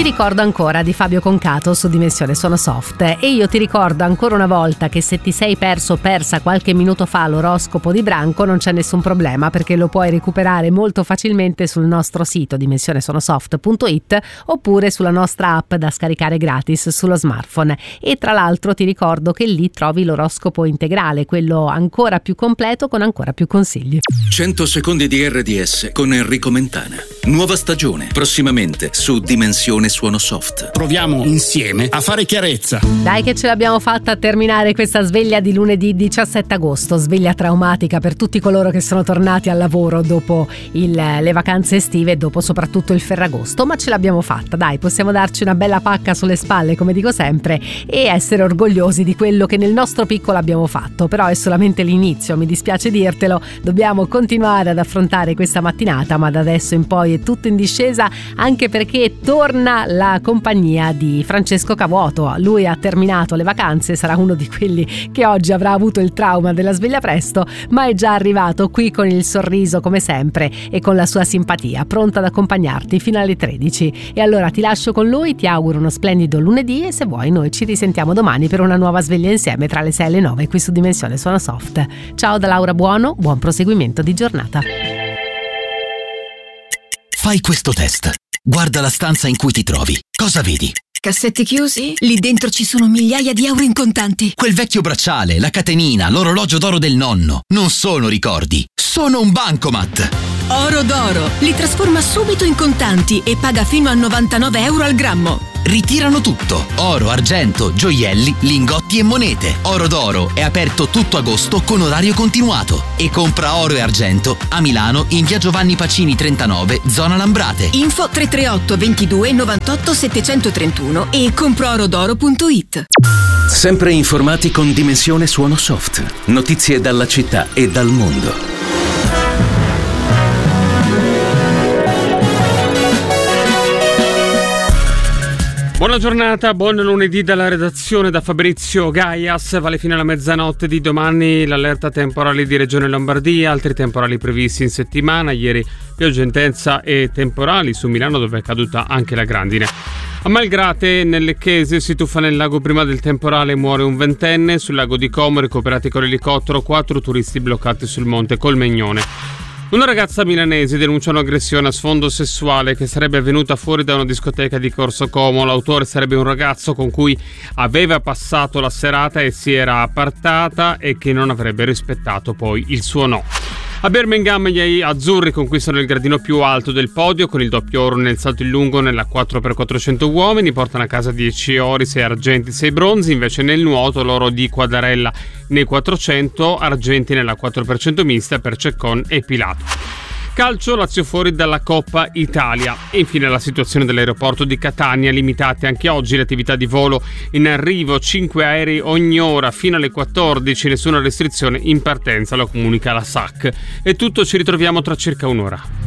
Ti ricordo ancora di Fabio Concato su Dimensione Suono Soft, e io ti ricordo ancora una volta che se ti sei persa qualche minuto fa l'oroscopo di Branco non c'è nessun problema, perché lo puoi recuperare molto facilmente sul nostro sito dimensionesuonosoft.it oppure sulla nostra app da scaricare gratis sullo smartphone. E tra l'altro ti ricordo che lì trovi l'oroscopo integrale, quello ancora più completo con ancora più consigli. 100 secondi di RDS con Enrico Mentana. Nuova stagione, prossimamente su Dimensione Suono Soft. Proviamo insieme a fare chiarezza. Dai che ce l'abbiamo fatta a terminare questa sveglia di lunedì 17 agosto, sveglia traumatica per tutti coloro che sono tornati al lavoro dopo le vacanze estive e dopo soprattutto il Ferragosto, ma ce l'abbiamo fatta, dai, possiamo darci una bella pacca sulle spalle, come dico sempre, e essere orgogliosi di quello che nel nostro piccolo abbiamo fatto. Però è solamente l'inizio, mi dispiace dirtelo, dobbiamo continuare ad affrontare questa mattinata, ma da adesso in poi è tutto in discesa, anche perché torna la compagnia di Francesco Cavuoto. Lui ha terminato le vacanze, sarà uno di quelli che oggi avrà avuto il trauma della sveglia presto, ma è già arrivato qui con il sorriso come sempre e con la sua simpatia, pronta ad accompagnarti fino alle 13. E allora ti lascio con lui, ti auguro uno splendido lunedì e se vuoi noi ci risentiamo domani per una nuova sveglia insieme tra le 6 e le 9 qui su Dimensione Suono Soft. Ciao da Laura Buono, buon proseguimento di giornata. Fai questo test. Guarda la stanza in cui ti trovi. Cosa vedi? Cassetti chiusi? Lì dentro ci sono migliaia di euro in contanti. Quel vecchio bracciale, la catenina, l'orologio d'oro del nonno. Non sono ricordi, sono un bancomat. Oro d'oro. Li trasforma subito in contanti e paga fino a 99 euro al grammo. Ritirano tutto. Oro, argento, gioielli, lingotti e monete. Oro d'oro è aperto tutto agosto con orario continuato. E compra oro e argento a Milano in via Giovanni Pacini 39, zona Lambrate. Info 338 22 98 731 e comproorodoro.it. Sempre informati con Dimensione Suono Soft. Notizie dalla città e dal mondo. Buona giornata, buon lunedì dalla redazione da Fabrizio Gaias. Vale fino alla mezzanotte di domani l'allerta temporale di Regione Lombardia, altri temporali previsti in settimana. Ieri pioggia intensa e temporali su Milano, dove è caduta anche la grandine. A Malgrate, nel Lecchese, si tuffa nel lago prima del temporale, muore un ventenne. Sul lago di Como, recuperati con l'elicottero 4 turisti bloccati sul monte Colmegnone. Una ragazza milanese denuncia un'aggressione a sfondo sessuale che sarebbe avvenuta fuori da una discoteca di Corso Como. L'autore sarebbe un ragazzo con cui aveva passato la serata e si era appartata e che non avrebbe rispettato poi il suo no. A Birmingham gli azzurri conquistano il gradino più alto del podio con il doppio oro nel salto in lungo nella 4x400 uomini, portano a casa 10 ori, 6 argenti, 6 bronzi. Invece nel nuoto l'oro di Quadarella nei 400, argenti nella 4x100 mista per Ceccon e Pilato. Calcio, Lazio fuori dalla Coppa Italia. E infine la situazione dell'aeroporto di Catania, limitate anche oggi le attività di volo in arrivo, 5 aerei ogni ora fino alle 14, nessuna restrizione in partenza, lo comunica la SAC. È tutto, ci ritroviamo tra circa un'ora.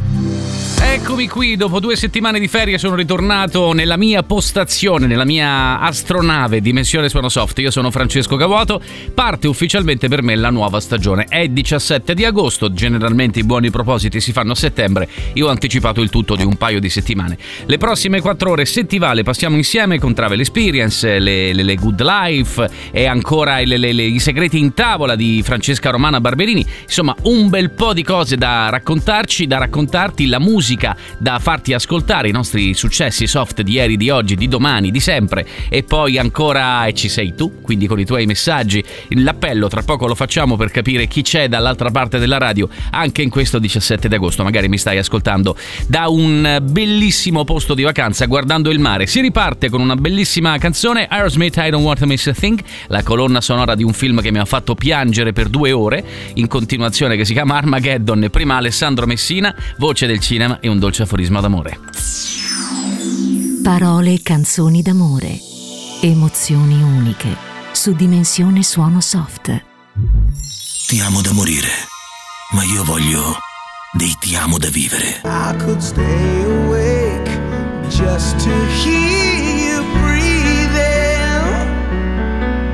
Eccomi qui, dopo 2 settimane di ferie sono ritornato nella mia postazione, nella mia astronave Dimensione Suono Soft. Io sono Francesco Cavuoto, parte ufficialmente per me la nuova stagione. È il 17 di agosto, generalmente i buoni propositi si fanno a settembre, io ho anticipato il tutto di un paio di settimane. Le prossime 4 ore settivale passiamo insieme con Travel Experience, le Good Life e ancora i segreti in tavola di Francesca Romana Barberini. Insomma, un bel po' di cose da raccontarci, da raccontarti, la musica da farti ascoltare, i nostri successi soft di ieri, di oggi, di domani, di sempre. E poi ancora e ci sei tu, quindi con i tuoi messaggi. L'appello tra poco lo facciamo per capire chi c'è dall'altra parte della radio anche in questo 17 di agosto. Magari mi stai ascoltando da un bellissimo posto di vacanza guardando il mare. Si riparte con una bellissima canzone, Aerosmith, I Don't Want to Miss a Thing, la colonna sonora di un film che mi ha fatto piangere per 2 ore in continuazione, che si chiama Armageddon. Prima Alessandro Messina, voce del cinema e un dolce aforisma d'amore. Parole e canzoni d'amore, emozioni uniche su Dimensione Suono Soft. Ti amo da morire, ma io voglio dei ti amo da vivere. I could stay awake just to hear